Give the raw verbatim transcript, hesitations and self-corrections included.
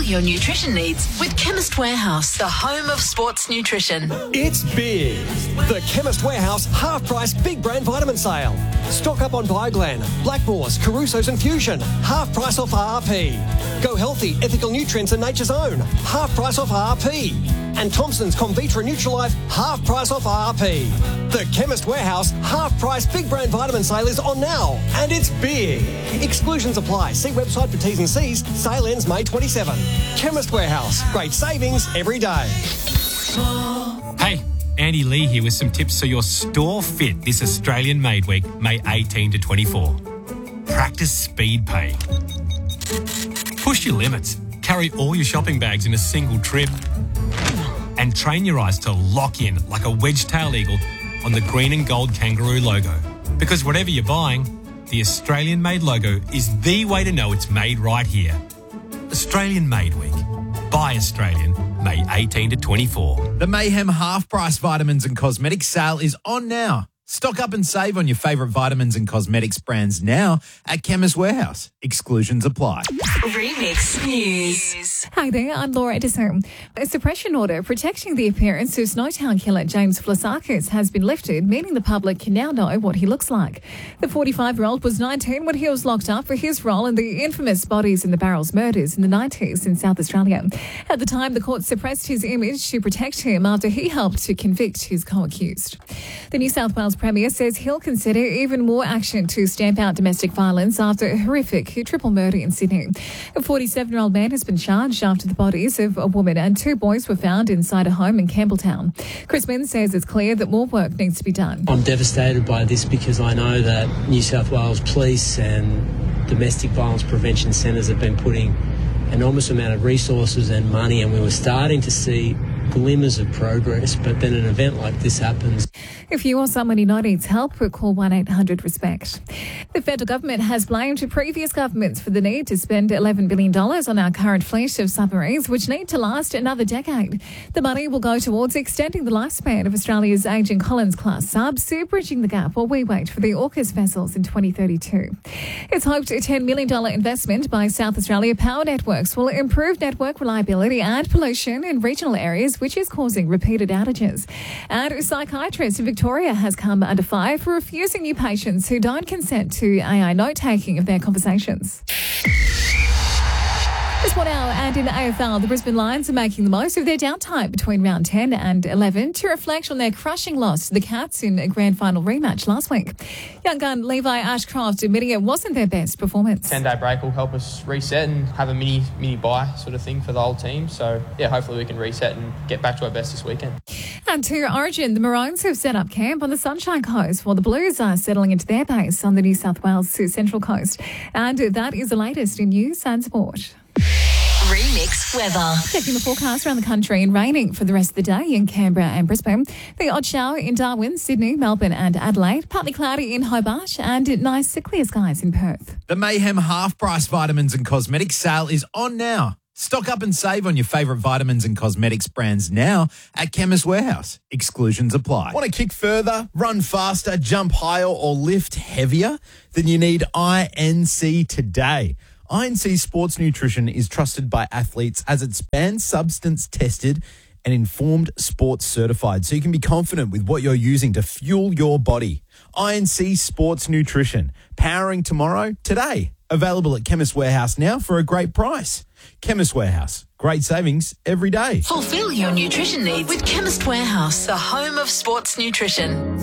your nutrition needs with Chemist Warehouse, the home of sports nutrition. It's big. The Chemist Warehouse half-price big brand vitamin sale. Stock up on Bioglan, Blackmores, Caruso's and Fusion. Half price off R R P. Go Healthy, Ethical Nutrients and Nature's Own. Half price off R R P. And Thompson's Comvitra Nutralife, half price off R R P. The Chemist Warehouse half price big brand vitamin sale is on now. And it's big. Exclusions apply. See website for T's and C's. Sale ends May twenty-seventh. Chemist Warehouse. Great savings every day. Hey, Andy Lee here with some tips so you're store fit this Australian Made Week, May eighteenth to twenty-fourth. Practice speed paying. Push your limits. Carry all your shopping bags in a single trip. And train your eyes to lock in like a wedge-tailed eagle on the green and gold kangaroo logo. Because whatever you're buying, the Australian Made logo is the way to know it's made right here. Australian Made Week. Buy Australian, May eighteenth to twenty-fourth. The Mayhem half-price vitamins and cosmetics sale is on now. Stock up and save on your favourite vitamins and cosmetics brands now at Chemist Warehouse. Exclusions apply. Remix News. Hi there, I'm Laura Edison. A suppression order protecting the appearance of Snowtown killer James Vlasakis has been lifted, meaning the public can now know what he looks like. The forty-five-year-old was nineteen when he was locked up for his role in the infamous Bodies in the Barrels murders in the nineties in South Australia. At the time, the court suppressed his image to protect him after he helped to convict his co-accused. The New South Wales Premier says he'll consider even more action to stamp out domestic violence after a horrific triple murder in Sydney. A forty-seven-year-old man has been charged after the bodies of a woman and two boys were found inside a home in Campbelltown. Chris Minns says it's clear that more work needs to be done. I'm devastated by this because I know that New South Wales Police and domestic violence prevention centres have been putting an enormous amount of resources and money, and we were starting to see glimmers of progress, but then an event like this happens. If you or someone you know needs help, call one eight hundred RESPECT. The federal government has blamed previous governments for the need to spend eleven billion dollars on our current fleet of submarines, which need to last another decade. The money will go towards extending the lifespan of Australia's ageing Collins-class subs, bridging the gap while we wait for the AUKUS vessels in twenty thirty-two. It's hoped a ten million dollars investment by South Australia Power Networks will improve network reliability and pollution in regional areas, which is causing repeated outages. And a psychiatrist in Victoria has come under fire for refusing new patients who don't consent to A I note-taking of their conversations. This one hour, and in the A F L, the Brisbane Lions are making the most of their downtime between round ten and eleven to reflect on their crushing loss to the Cats in a grand final rematch last week. Young gun Levi Ashcroft admitting it wasn't their best performance. ten-day break will help us reset and have a mini mini bye sort of thing for the whole team. So, yeah, hopefully we can reset and get back to our best this weekend. And to Origin, the Maroons have set up camp on the Sunshine Coast while the Blues are settling into their base on the New South Wales Central Coast. And that is the latest in news and sport. Remix weather. Checking the forecast around the country and raining for the rest of the day in Canberra and Brisbane. The odd shower in Darwin, Sydney, Melbourne and Adelaide. Partly cloudy in Hobart and nice clear skies in Perth. The Mayhem half-price vitamins and cosmetics sale is on now. Stock up and save on your favourite vitamins and cosmetics brands now at Chemist Warehouse. Exclusions apply. Want to kick further, run faster, jump higher or lift heavier? Then you need I N C today. I N C Sports Nutrition is trusted by athletes as it's banned substance tested and informed sports certified, so you can be confident with what you're using to fuel your body. I N C Sports Nutrition, powering tomorrow, today. Available at Chemist Warehouse now for a great price. Chemist Warehouse, great savings every day. Fulfill your nutrition needs with Chemist Warehouse, the home of sports nutrition.